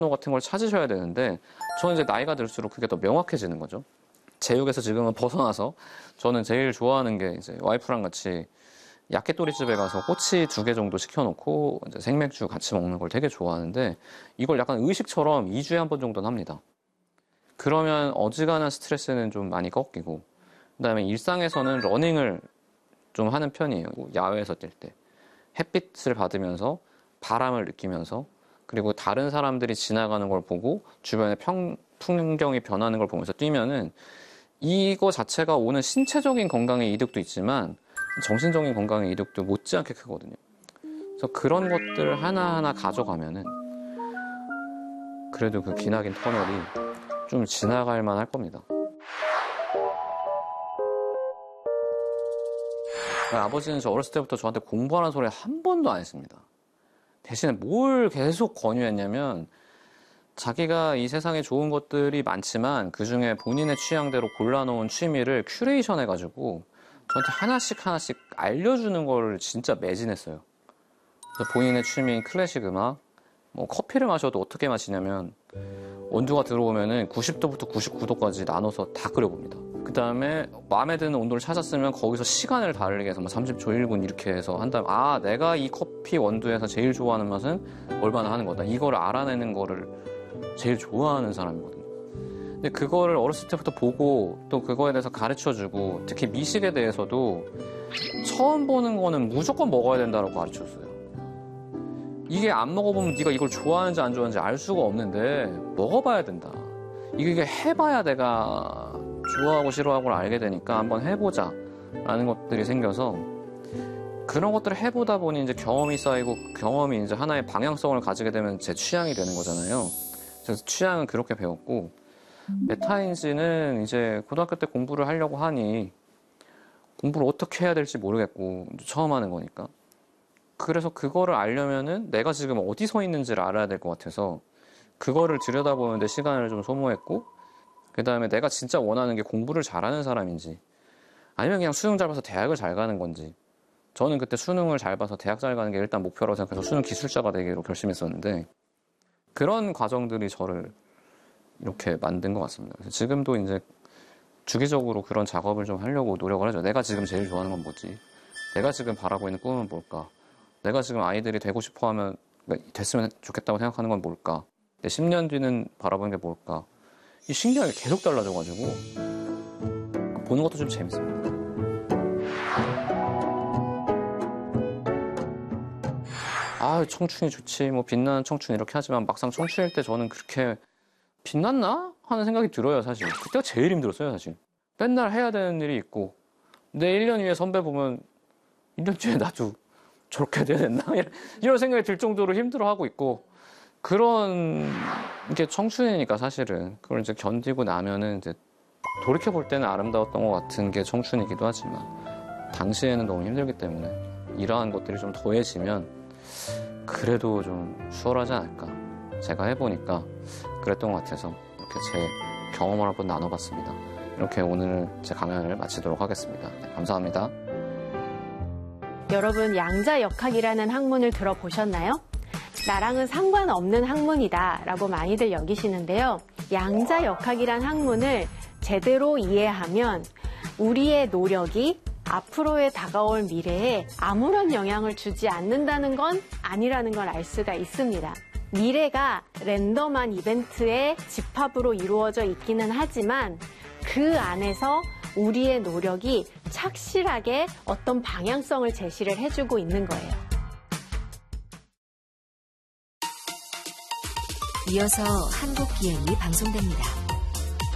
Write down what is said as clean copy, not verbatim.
같은 걸 찾으셔야 되는데 저는 이제 나이가 들수록 그게 더 명확해지는 거죠. 제육에서 지금은 벗어나서 저는 제일 좋아하는 게 이제 와이프랑 같이 야끼토리집에 가서 꼬치 2개 정도 시켜놓고 이제 생맥주 같이 먹는 걸 되게 좋아하는데 이걸 약간 의식처럼 2주에 한 번 정도는 합니다. 그러면 어지간한 스트레스는 좀 많이 꺾이고 그다음에 일상에서는 러닝을 좀 하는 편이에요. 야외에서 뛸 때 햇빛을 받으면서 바람을 느끼면서 그리고 다른 사람들이 지나가는 걸 보고 주변의 풍경이 변하는 걸 보면서 뛰면은 이거 자체가 오는 신체적인 건강의 이득도 있지만 정신적인 건강의 이득도 못지않게 크거든요. 그래서 그런 것들 하나하나 가져가면은 그래도 그 기나긴 터널이 좀 지나갈 만할 겁니다. 아버지는 저 어렸을 때부터 저한테 공부하라는 소리 한 번도 안 했습니다. 대신에 뭘 계속 권유했냐면 자기가 이 세상에 좋은 것들이 많지만 그중에 본인의 취향대로 골라놓은 취미를 큐레이션 해가지고 저한테 하나씩 알려주는 걸 진짜 매진했어요. 그래서 본인의 취미인 클래식 음악, 뭐 커피를 마셔도 어떻게 마시냐면 온도가 들어오면은 90도부터 99도까지 나눠서 다 끓여봅니다. 그 다음에 마음에 드는 온도를 찾았으면 거기서 시간을 다르게 해서 30초, 1분 이렇게 해서 한 다음에 아, 내가 이 커피 원두에서 제일 좋아하는 맛은 얼마나 하는 거다. 이거를 알아내는 거를 제일 좋아하는 사람이거든요. 근데 그거를 어렸을 때부터 보고 또 그거에 대해서 가르쳐주고 특히 미식에 대해서도 처음 보는 거는 무조건 먹어야 된다고 가르쳤어요. 이게 안 먹어보면 네가 이걸 좋아하는지 안 좋아하는지 알 수가 없는데 먹어봐야 된다. 이게 해봐야 내가 좋아하고 싫어하고를 알게 되니까 한번 해보자 라는 것들이 생겨서 그런 것들을 해보다 보니 이제 경험이 쌓이고 경험이 이제 하나의 방향성을 가지게 되면 제 취향이 되는 거잖아요. 그래서 취향은 그렇게 배웠고 메타인지는 이제 고등학교 때 공부를 하려고 하니 공부를 어떻게 해야 될지 모르겠고 처음 하는 거니까 그래서 그거를 알려면은 내가 지금 어디 서 있는지를 알아야 될 것 같아서 그거를 들여다보는데 시간을 좀 소모했고 그 다음에 내가 진짜 원하는 게 공부를 잘하는 사람인지 아니면 그냥 수능 잘 봐서 대학을 잘 가는 건지 저는 그때 수능을 잘 봐서 대학 잘 가는 게 일단 목표라고 생각해서 수능 기술자가 되기로 결심했었는데 그런 과정들이 저를 이렇게 만든 것 같습니다. 그래서 지금도 이제 주기적으로 그런 작업을 좀 하려고 노력을 하죠. 내가 지금 제일 좋아하는 건 뭐지? 내가 지금 바라고 있는 꿈은 뭘까? 내가 지금 아이들이 되고 싶어 하면, 됐으면 좋겠다고 생각하는 건 뭘까? 내 10년 뒤는 바라보는 게 뭘까? 이 신기하게 계속 달라져가지고, 보는 것도 좀 재밌습니다. 아, 청춘이 좋지. 뭐, 빛나는 청춘 이렇게 하지만 막상 청춘일 때 저는 그렇게 빛났나? 하는 생각이 들어요, 사실. 그때가 제일 힘들었어요, 사실. 맨날 해야 되는 일이 있고, 내 1년 위에 선배 보면 1년 뒤에 나도 저렇게 돼야 됐나? 이런 생각이 들 정도로 힘들어하고 있고 그런 게 청춘이니까 사실은 그걸 이제 견디고 나면은 이제 돌이켜볼 때는 아름다웠던 것 같은 게 청춘이기도 하지만 당시에는 너무 힘들기 때문에 이러한 것들이 좀 더해지면 그래도 좀 수월하지 않을까 제가 해보니까 그랬던 것 같아서 이렇게 제 경험을 한번 나눠봤습니다. 이렇게 오늘 제 강연을 마치도록 하겠습니다. 네, 감사합니다. 여러분 양자역학이라는 학문을 들어보셨나요? 나랑은 상관없는 학문이다 라고 많이들 여기시는데요. 양자역학이란 학문을 제대로 이해하면 우리의 노력이 앞으로의 다가올 미래에 아무런 영향을 주지 않는다는 건 아니라는 걸 알 수가 있습니다. 미래가 랜덤한 이벤트의 집합으로 이루어져 있기는 하지만 그 안에서 우리의 노력이 착실하게 어떤 방향성을 제시를 해주고 있는 거예요. 이어서 한국 BM이 방송됩니다.